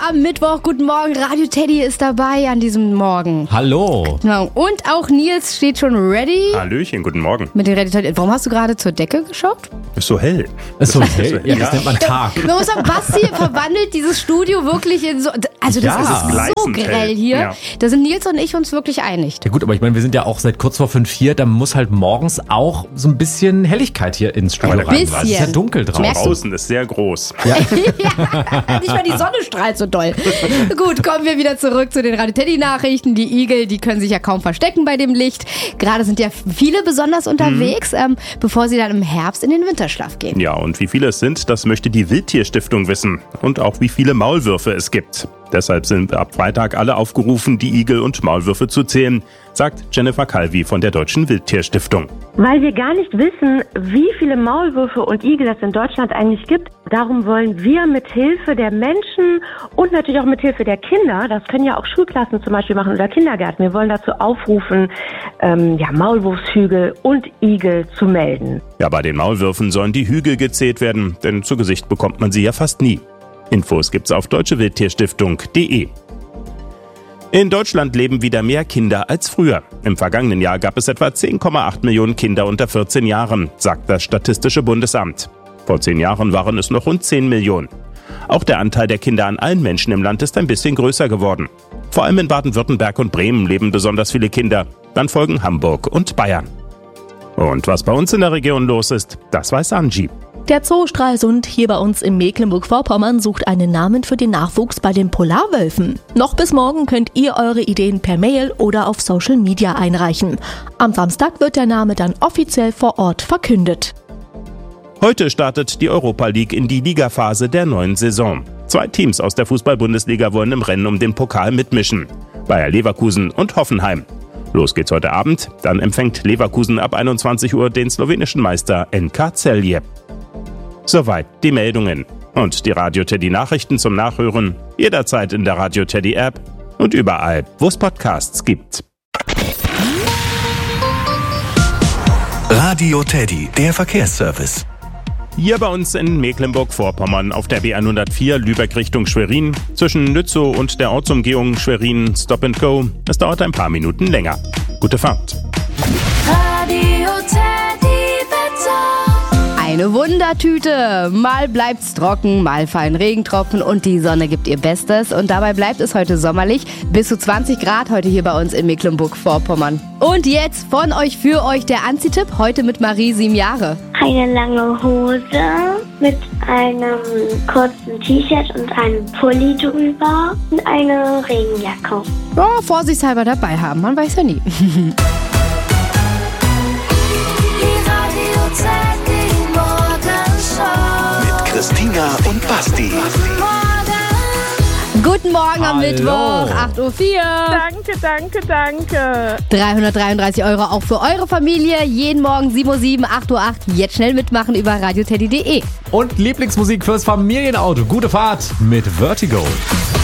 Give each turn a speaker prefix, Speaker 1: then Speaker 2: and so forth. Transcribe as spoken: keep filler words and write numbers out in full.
Speaker 1: am Mittwoch. Guten Morgen, Radio Teddy ist dabei an diesem Morgen.
Speaker 2: Hallo.
Speaker 1: Genau. Und auch Nils steht schon ready.
Speaker 3: Hallöchen, guten Morgen.
Speaker 1: Mit den Radio Teddy. Warum hast du gerade zur Decke geschaut?
Speaker 3: Ist so hell.
Speaker 2: Ist so hell? Ja, das nennt man Tag.
Speaker 1: Man muss sagen, Basti verwandelt dieses Studio wirklich in so... Also das
Speaker 2: Ja.
Speaker 1: ist
Speaker 2: Das ist
Speaker 1: so
Speaker 3: gleißend
Speaker 1: grell
Speaker 3: hell.
Speaker 1: hier.
Speaker 3: Ja.
Speaker 1: Da sind Nils und ich uns wirklich einig.
Speaker 2: Ja gut, aber ich meine, wir sind ja auch seit kurz vor fünf hier, da muss halt morgens auch so ein bisschen Helligkeit hier ins Studio
Speaker 3: Aber
Speaker 2: rein,
Speaker 3: ein
Speaker 2: weil es ist ja
Speaker 1: bisschen.
Speaker 2: dunkel draußen.
Speaker 1: Merkst du?
Speaker 3: Draußen ist sehr groß.
Speaker 1: Ja, nicht mal die Sonne strahlt so doll. Gut, kommen wir wieder zurück zu den Radio Teddy Nachrichten. Die Igel, die können sich ja kaum verstecken bei dem Licht. Gerade sind ja viele besonders unterwegs, ähm, bevor sie dann im Herbst in den Winterschlaf gehen.
Speaker 3: Ja, und wie viele es sind, das möchte die Wildtierstiftung wissen. Und auch wie viele Maulwürfe es gibt. Deshalb sind ab Freitag alle aufgerufen, die Igel und Maulwürfe zu zählen, sagt Jennifer Calvi von der Deutschen Wildtierstiftung.
Speaker 4: Weil wir gar nicht wissen, wie viele Maulwürfe und Igel es in Deutschland eigentlich gibt. Darum wollen wir mit Hilfe der Menschen und natürlich auch mit Hilfe der Kinder, das können ja auch Schulklassen zum Beispiel machen oder Kindergärten, wir wollen dazu aufrufen, ähm, ja, Maulwurfshügel und Igel zu melden.
Speaker 3: Ja, bei den Maulwürfen sollen die Hügel gezählt werden, denn zu Gesicht bekommt man sie ja fast nie. Infos gibt's auf deutsche wildtierstiftung punkt de. In Deutschland leben wieder mehr Kinder als früher. Im vergangenen Jahr gab es etwa zehn Komma acht Millionen Kinder unter vierzehn Jahren, sagt das Statistische Bundesamt. Vor zehn Jahren waren es noch rund zehn Millionen. Auch der Anteil der Kinder an allen Menschen im Land ist ein bisschen größer geworden. Vor allem in Baden-Württemberg und Bremen leben besonders viele Kinder. Dann folgen Hamburg und Bayern. Und was bei uns in der Region los ist, das weiß Angie.
Speaker 5: Der Zoo Stralsund hier bei uns in Mecklenburg-Vorpommern sucht einen Namen für den Nachwuchs bei den Polarwölfen. Noch bis morgen könnt ihr eure Ideen per Mail oder auf Social Media einreichen. Am Samstag wird der Name dann offiziell vor Ort verkündet.
Speaker 3: Heute startet die Europa League in die Ligaphase der neuen Saison. Zwei Teams aus der Fußball-Bundesliga wollen im Rennen um den Pokal mitmischen. Bayer Leverkusen und Hoffenheim. Los geht's heute Abend, dann empfängt Leverkusen ab einundzwanzig Uhr den slowenischen Meister N K Celje. Soweit die Meldungen. Und die Radio Teddy Nachrichten zum Nachhören jederzeit in der Radio Teddy App und überall, wo es Podcasts gibt.
Speaker 6: Radio Teddy, der Verkehrsservice.
Speaker 3: Hier bei uns in Mecklenburg-Vorpommern auf der B hundertvier Lübeck Richtung Schwerin. Zwischen Nützow und der Ortsumgehung Schwerin Stop and Go. Es dauert ein paar Minuten länger. Gute Fahrt.
Speaker 7: Radio Teddy Wetter.
Speaker 1: Eine Wundertüte. Mal bleibt's trocken, mal fallen Regentropfen und die Sonne gibt ihr Bestes. Und dabei bleibt es heute sommerlich. Bis zu zwanzig Grad heute hier bei uns in Mecklenburg-Vorpommern. Und jetzt von euch für euch der Anzitipp. Heute mit Marie, sieben Jahre.
Speaker 8: Eine lange Hose mit einem kurzen T-Shirt und einem Pulli drüber und eine Regenjacke.
Speaker 1: Ja, vorsichtshalber dabei haben, man weiß ja nie.
Speaker 7: Die Radio Teddy Morgenshow.
Speaker 6: Mit Christina und Basti.
Speaker 1: Guten Morgen am
Speaker 2: Hallo.
Speaker 1: Mittwoch, acht Uhr vier.
Speaker 9: Danke, danke, danke.
Speaker 1: dreihundertdreiunddreißig Euro auch für eure Familie. Jeden Morgen sieben Uhr sieben, acht Uhr acht. Jetzt schnell mitmachen über radioteddy punkt de.
Speaker 2: Und Lieblingsmusik fürs Familienauto. Gute Fahrt mit Vertigo.